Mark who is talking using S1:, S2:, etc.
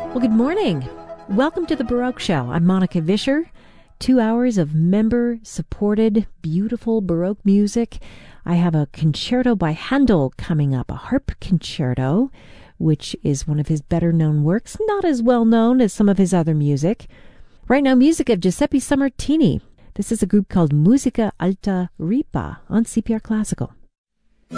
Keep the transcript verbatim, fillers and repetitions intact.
S1: Well, good morning. Welcome to the Baroque Show. I'm Monica Vischer. Two hours of member-supported, beautiful Baroque music. I have a concerto by Handel coming up, a harp concerto, which is one of his better-known works, not as well-known as some of his other music. Right now, music of Giuseppe Sammartini. This is a group called Musica Alta Ripa on C P R Classical.